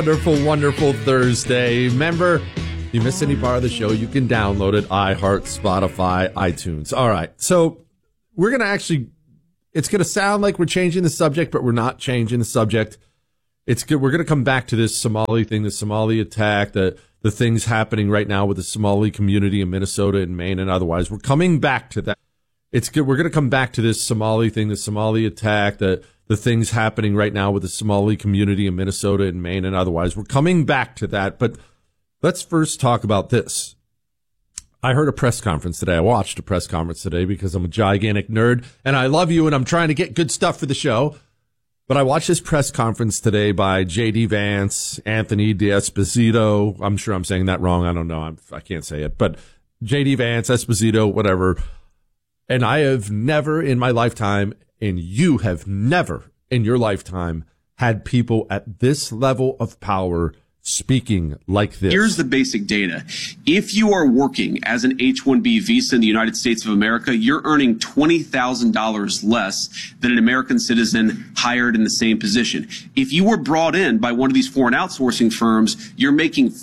Wonderful, wonderful Thursday. Remember, you miss any part of the show, you can download it, iHeart, Spotify, iTunes. All right. So we're going to actually, it's going to sound like we're changing the subject, but we're not changing the subject. It's good. We're going to come back to this Somali thing, the Somali attack, the things happening right now with the Somali community in Minnesota and Maine and otherwise. We're coming back to that. It's good. We're going to come back to this Somali thing, the Somali attack, the things happening right now with the Somali community in Minnesota and Maine and otherwise. We're coming back to that, but let's first talk about this. I heard a press conference today. I watched a press conference today because I'm a gigantic nerd and I love you and I'm trying to get good stuff for the show. But I watched this press conference today by J.D. Vance, Anthony D'Esposito. I'm sure I'm saying that wrong. I don't know. I can't say it. But J.D. Vance, Esposito, whatever. And I have never in my lifetime, and you have never in your lifetime, had people at this level of power speaking like this. Here's the basic data. If you are working as an H-1B visa in the United States of America, you're earning $20,000 less than an American citizen hired in the same position. If you were brought in by one of these foreign outsourcing firms, you're making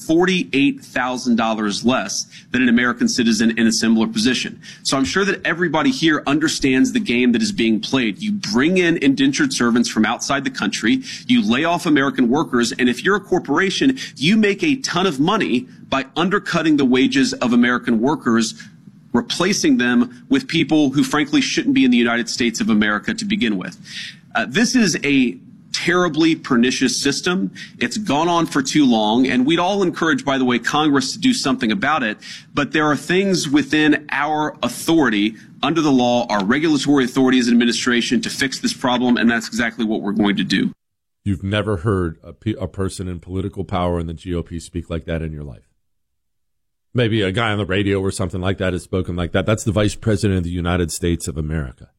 $48,000 less than an American citizen in a similar position. So I'm sure that everybody here understands the game that is being played. You bring in indentured servants from outside the country, you lay off American workers, and if you're a corporation, you make a ton of money by undercutting the wages of American workers, replacing them with people who frankly shouldn't be in the United States of America to begin with. This is a terribly pernicious system. It's gone on for too long, and we'd all encourage, by the way, Congress to do something about it. But there are things within our authority under the law, our regulatory authority as an administration to fix this problem, and that's exactly what we're going to do. You've never heard a person in political power in the GOP speak like that in your life. Maybe a guy on the radio or something like that has spoken like that. That's the Vice President of the United States of America.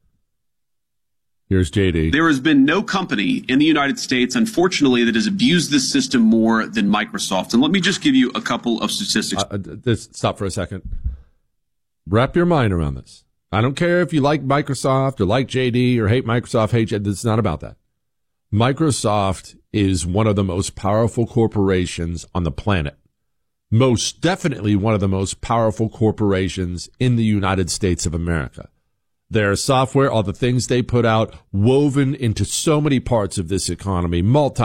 Here's JD. There has been no company in the United States, unfortunately, that has abused this system more than Microsoft. And let me just give you a couple of statistics. Stop for a second. Wrap your mind around this. I don't care if you like Microsoft or like JD or hate Microsoft, hate JD. It's not about that. Microsoft is one of the most powerful corporations on the planet. Most definitely one of the most powerful corporations in the United States of America. Their software, all the things they put out, woven into so many parts of this economy,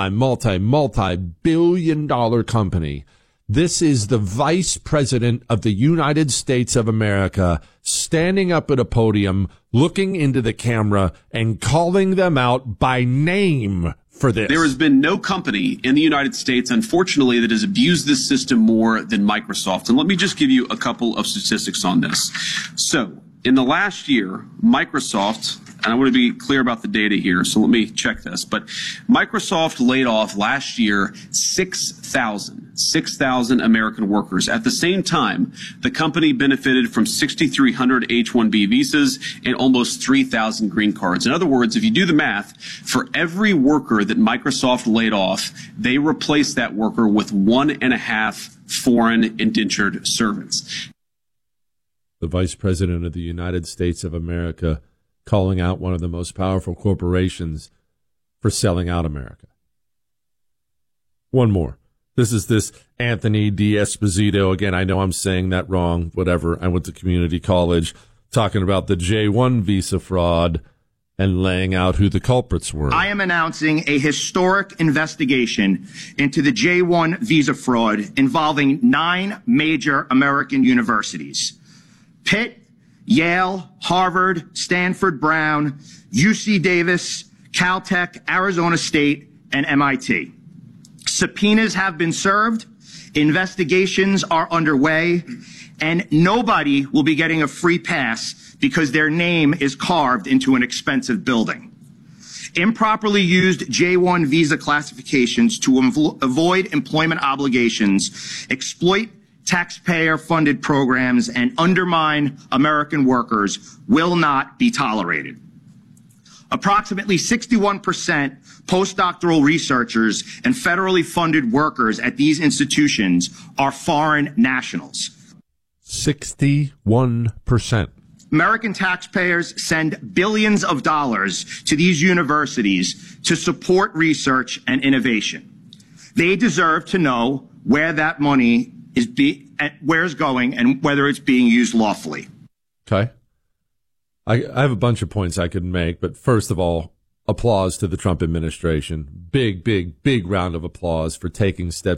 multi-billion-dollar company. This is the Vice President of the United States of America standing up at a podium, looking into the camera and calling them out by name for this. There has been no company in the United States, unfortunately, that has abused this system more than Microsoft. And let me just give you a couple of statistics on this. So in the last year, Microsoft, and I want to be clear about the data here, so let me check this, but Microsoft laid off last year 6,000 American workers. At the same time, the company benefited from 6,300 H-1B visas and almost 3,000 green cards. In other words, if you do the math, for every worker that Microsoft laid off, they replaced that worker with 1.5 foreign indentured servants. The Vice President of the United States of America calling out one of the most powerful corporations for selling out America. One more. This is this Anthony D'Esposito. Again, I know I'm saying that wrong. Whatever. I went to community college, talking about the J-1 visa fraud and laying out who the culprits were. I am announcing a historic investigation into the J-1 visa fraud involving 9 major American universities: Pitt, Yale, Harvard, Stanford, Brown, UC Davis, Caltech, Arizona State, and MIT. Subpoenas have been served, investigations are underway, and nobody will be getting a free pass because their name is carved into an expensive building. Improperly used J-1 visa classifications to avoid employment obligations, exploit taxpayer-funded programs, and undermine American workers will not be tolerated. Approximately 61% postdoctoral researchers and federally funded workers at these institutions are foreign nationals. 61%. American taxpayers send billions of dollars to these universities to support research and innovation. They deserve to know where that money is where it's going and whether it's being used lawfully. Okay. I have a bunch of points I could make, but first of all, applause to the Trump administration. Big round of applause for taking steps